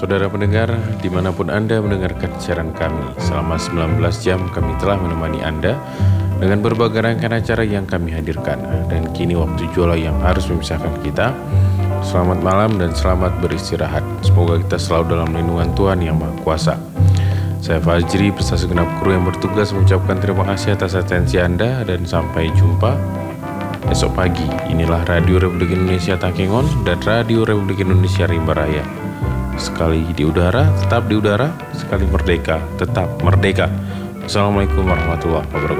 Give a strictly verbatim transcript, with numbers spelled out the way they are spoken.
Saudara pendengar, dimanapun Anda mendengarkan siaran kami, selama sembilan belas jam kami telah menemani Anda dengan berbagai rangkaian acara yang kami hadirkan. Dan kini waktu jualah yang harus memisahkan kita. Selamat malam dan selamat beristirahat. Semoga kita selalu dalam lindungan Tuhan Yang Maha Kuasa. Saya Fajri beserta segenap kru yang bertugas mengucapkan terima kasih atas atensi Anda dan sampai jumpa esok pagi. Inilah Radio Republik Indonesia Takengon dan Radio Republik Indonesia Rimba Raya. Sekali di udara, tetap di udara. Sekali merdeka, tetap merdeka. Assalamualaikum warahmatullahi wabarakatuh.